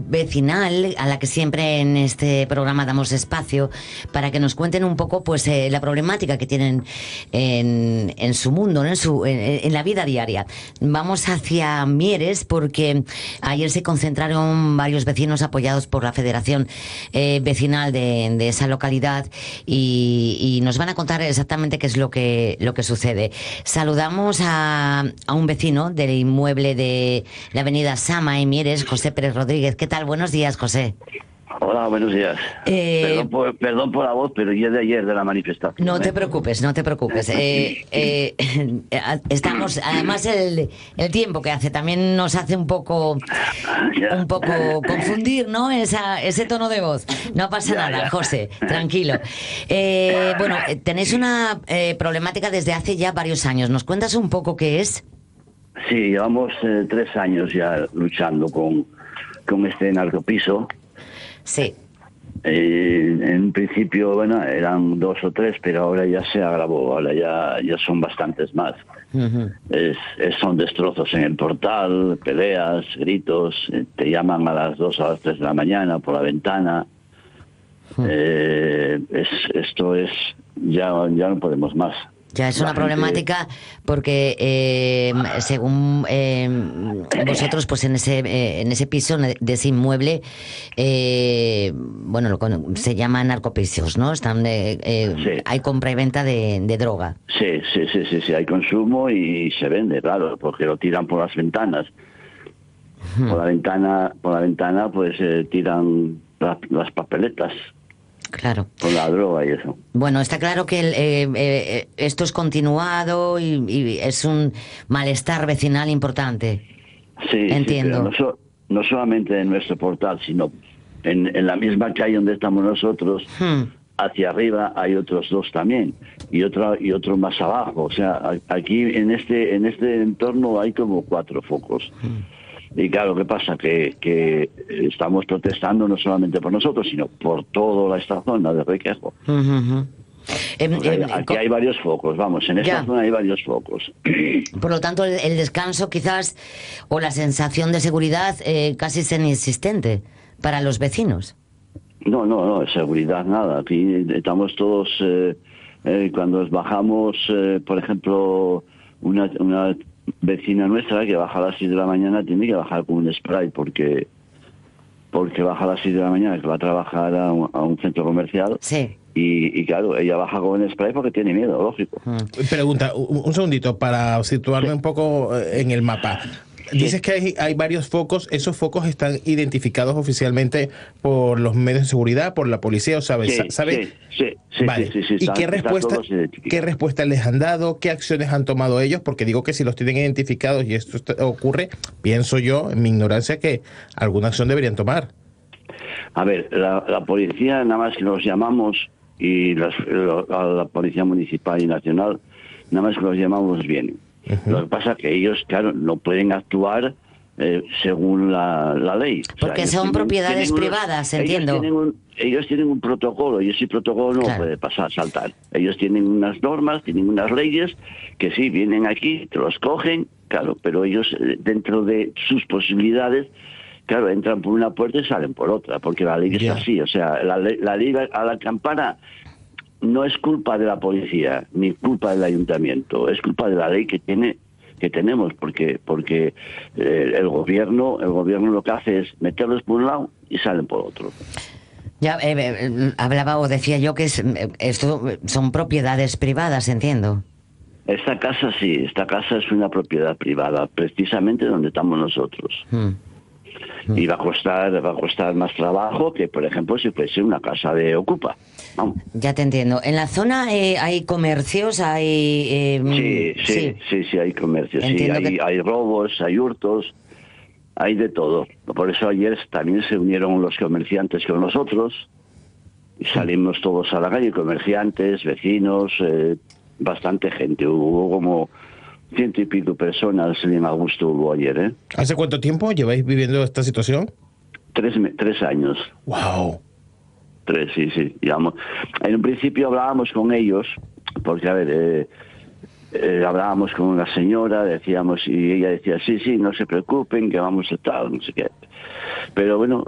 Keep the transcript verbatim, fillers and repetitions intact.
vecinal a la que siempre en este programa damos espacio para que nos cuenten un poco pues eh, la problemática que tienen en, en su mundo, ¿no? en, su, en, en la vida diaria. Vamos hacia Mieres porque ayer se concentraron varios vecinos apoyados por la Federación eh, Vecinal de, de esa localidad y, y nos van a contar exactamente qué es lo que, lo que sucede. Saludamos a, a un vecino del inmueble de la avenida Sama en Mieres, José Pérez Rodríguez. ¿Qué tal? Buenos días, José. Hola, buenos días. Eh, perdón, por, perdón por la voz, pero yo de ayer de la manifestación. No ¿eh? te preocupes, no te preocupes. Eh, eh, estamos, además el, el tiempo que hace también nos hace un poco, un poco confundir, ¿no? Esa, ese tono de voz. No pasa ya, nada, ya. José, tranquilo. Eh, bueno, tenéis una eh, problemática desde hace ya varios años. ¿Nos cuentas un poco qué es? Sí, llevamos eh, tres años ya luchando con, con este narcopiso. Sí. Eh, en principio, bueno, eran dos o tres, pero ahora ya se agravó, ahora ya, ya son bastantes más. Uh-huh. es, es, son destrozos en el portal, peleas, gritos, eh, te llaman a las dos, a las tres de la mañana por la ventana. Uh-huh. eh, es, esto es, ya, ya no podemos más. Ya es una problemática porque eh, según eh, vosotros, pues en ese eh, en ese piso de ese inmueble, eh, bueno, lo, se llaman narcopisos, ¿no? Están eh, eh, sí. Hay compra y venta de, de droga. Sí, sí, sí, sí, sí, hay consumo y se vende, claro, porque lo tiran por las ventanas. Hmm. Por la ventana, por la ventana, pues eh, tiran las, las papeletas. Claro. Con la droga y eso. Bueno, está claro que el, eh, eh, esto es continuado y, y es un malestar vecinal importante. Sí, entiendo. Sí, no, so, no solamente en nuestro portal, sino en, en la misma calle donde estamos nosotros, hmm. hacia arriba hay otros dos también y otro y otro más abajo. O sea, aquí en este en este entorno hay como cuatro focos. Hmm. Y claro, ¿qué pasa? Que, que estamos protestando no solamente por nosotros, sino por toda esta zona de Requejo. Uh-huh. Eh, o sea, eh, aquí hay varios focos, vamos, en esta ya. zona hay varios focos. Por lo tanto, el, el descanso quizás, o la sensación de seguridad eh, casi es inexistente para los vecinos. No, no, no, seguridad nada. Aquí estamos todos, eh, eh, cuando bajamos, eh, por ejemplo, una... una vecina nuestra que baja a las seis de la mañana tiene que bajar con un spray porque porque baja a las seis de la mañana que va a trabajar a un, a un centro comercial sí. y, y claro, ella baja con un spray porque tiene miedo, lógico. Pregunta, un, un segundito para situarme sí. un poco en el mapa. Dices sí. que hay, hay varios focos, ¿esos focos están identificados oficialmente por los medios de seguridad, por la policía, o sabes? Sí, ¿sabe? sí, sí, sí, vale. sí, sí, sí, ¿Y están, qué respuesta, qué respuesta les han dado? ¿Qué acciones han tomado ellos? Porque digo que si los tienen identificados y esto ocurre, pienso yo, en mi ignorancia, que alguna acción deberían tomar. A ver, la, la policía, nada más que nos llamamos, y las, la, la policía municipal y nacional, nada más que los llamamos vienen. Uh-huh. Lo que pasa es que ellos, claro, no pueden actuar eh, según la, la ley. Porque o sea, son tienen, propiedades tienen privadas, unos, entiendo. Ellos tienen, un, ellos tienen un protocolo y ese protocolo no claro. puede pasar, saltar. Ellos tienen unas normas, tienen unas leyes que sí, vienen aquí, te los cogen, claro, pero ellos dentro de sus posibilidades, claro, entran por una puerta y salen por otra, porque la ley yeah. es así. O sea, la, la ley a la campana no es culpa de la policía ni culpa del ayuntamiento, es culpa de la ley que tiene que tenemos, porque porque eh, el gobierno el gobierno lo que hace es meterlos por un lado y salen por otro. Ya eh, eh, hablaba o decía yo que es, esto son propiedades privadas, entiendo. Esta casa sí, esta casa es una propiedad privada, precisamente donde estamos nosotros. Hmm. Y va a costar va a costar más trabajo que, por ejemplo, si fuese una casa de Ocupa. Vamos. Ya te entiendo. ¿En la zona eh, hay comercios? Hay eh, sí, sí, sí, sí, sí, hay comercios. Sí, hay, que... hay robos, hay hurtos, hay de todo. Por eso ayer también se unieron los comerciantes con nosotros y salimos todos a la calle, comerciantes, vecinos, eh, bastante gente. Hubo como ciento y pico personas en Augusto hubo ayer, ¿eh? ¿Hace cuánto tiempo lleváis viviendo esta situación? Tres, tres años. ¡Wow! Tres, sí, sí. Digamos. En un principio hablábamos con ellos, porque, a ver, eh, eh, hablábamos con una señora, decíamos, y ella decía, sí, sí, no se preocupen, que vamos a estar, no sé qué. Pero bueno,